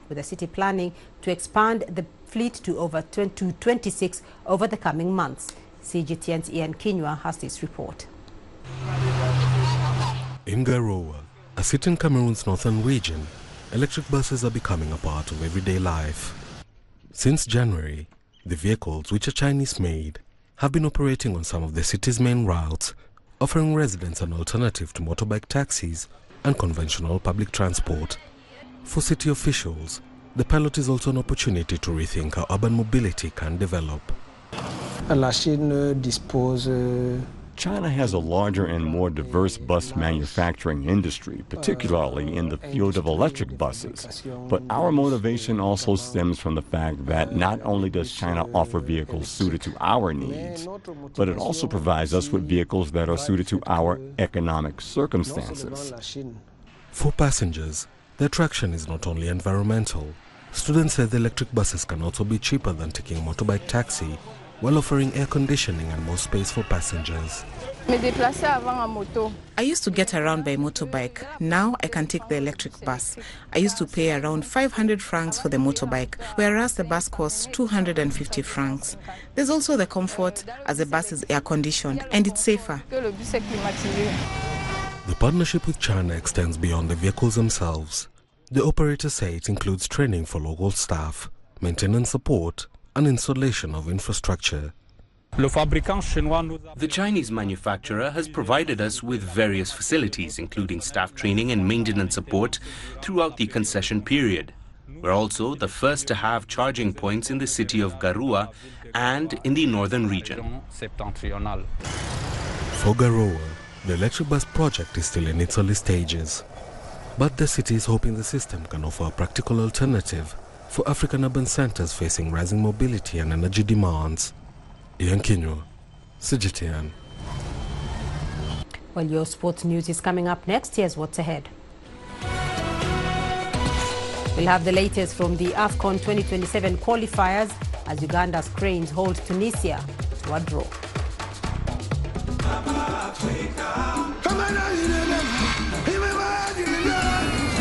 with the city planning to expand the fleet to 26 over the coming months. CGTN's Ian Kinyua has this report. In Garoua, a city in Cameroon's northern region, electric buses are becoming a part of everyday life. Since January, the vehicles, which are Chinese-made, have been operating on some of the city's main routes, offering residents an alternative to motorbike taxis and conventional public transport. For city officials, the pilot is also an opportunity to rethink how urban mobility can develop. China has a larger and more diverse bus manufacturing industry, particularly in the field of electric buses. But our motivation also stems from the fact that not only does China offer vehicles suited to our needs, but it also provides us with vehicles that are suited to our economic circumstances. For passengers, the attraction is not only environmental. Students say the electric buses can also be cheaper than taking a motorbike taxi, while offering air conditioning and more space for passengers. I used to get around by motorbike. Now I can take the electric bus. I used to pay around 500 francs for the motorbike, whereas the bus costs 250 francs. There's also the comfort, as the bus is air-conditioned and it's safer. The partnership with China extends beyond the vehicles themselves. The operators say it includes training for local staff, maintenance support, and installation of infrastructure. The Chinese manufacturer has provided us with various facilities, including staff training and maintenance support throughout the concession period. We're also the first to have charging points in the city of Garoua and in the northern region. For Garoua, the electric bus project is still in its early stages. But the city is hoping the system can offer a practical alternative for African urban centers facing rising mobility and energy demands. Ian Kinyua, CGTN. Well, your sports news is coming up next. Here's what's ahead. We'll have the latest from the AFCON 2027 qualifiers as Uganda's Cranes hold Tunisia to a draw. Africa.